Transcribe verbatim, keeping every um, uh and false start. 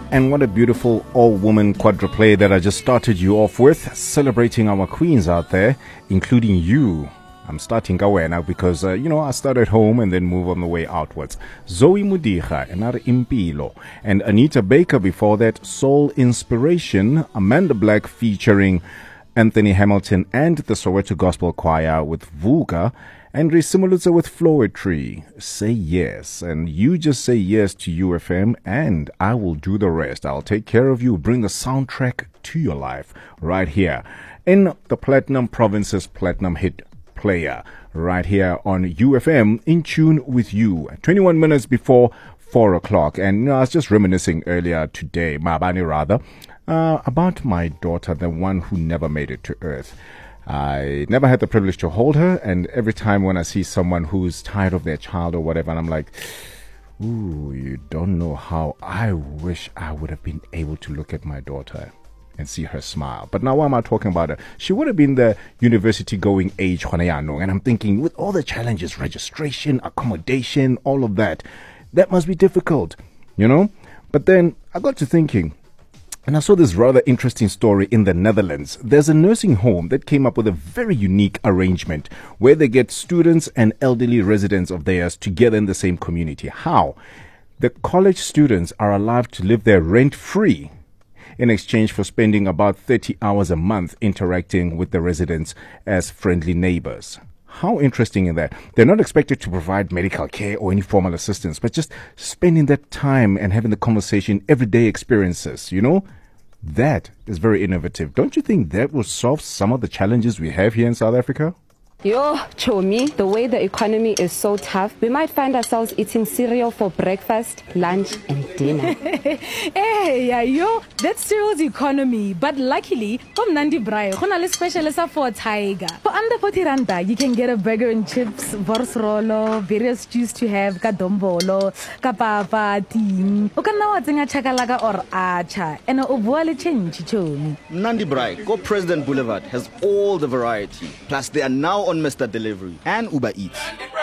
And what a beautiful all-woman quadruplay that I just started you off with, celebrating our queens out there, including you. I'm starting Gawena because, uh, you know, I start at home and then move on the way outwards. Zoe Mudiga, Enar Impilo, and Anita Baker before that, Soul Inspiration, Amanda Black featuring Anthony Hamilton and the Soweto Gospel Choir with Vuga, Andre Simulutsa with Floetry. Say yes, and you just say yes to U F M and I will do the rest. I'll take care of you, bring a soundtrack to your life right here in the Platinum Province's Platinum Hit Player, right here on U F M, in tune with you. twenty-one minutes before four o'clock. And you know, I was just reminiscing earlier today, Mabani rather, uh, about my daughter, the one who never made it to earth. I never had the privilege to hold her, and every time when I see someone who's tired of their child or whatever, and I'm like, ooh, you don't know how I wish I would have been able to look at my daughter and see her smile. But now why am I talking about her? She would have been the university-going age, and I'm thinking, with all the challenges, registration, accommodation, all of that, that must be difficult, you know? But then I got to thinking, and I saw this rather interesting story in the Netherlands. There's a nursing home that came up with a very unique arrangement where they get students and elderly residents of theirs together in the same community. How? The college students are allowed to live there rent-free in exchange for spending about thirty hours a month interacting with the residents as friendly neighbors. How interesting is that? They're not expected to provide medical care or any formal assistance, but just spending that time and having the conversation, everyday experiences, you know? That is very innovative. Don't you think that will solve some of the challenges we have here in South Africa? Yo, Chomi, the way the economy is so tough, we might find ourselves eating cereal for breakfast, lunch, and dinner. Hey, yeah, yo, that's cereal's economy. But luckily, from Nandi Braai, we have special for Tiger. For under forty randa, you can get a burger and chips, borsrolo, various stews to have, ka dombolo, ka papa, ting. O ka na wa tsenga chakalaka or acha, and o bua le change, Chomi. Nandi Braai, Go President Boulevard has all the variety. Plus, they are now on Mister Delivery and Uber Eats.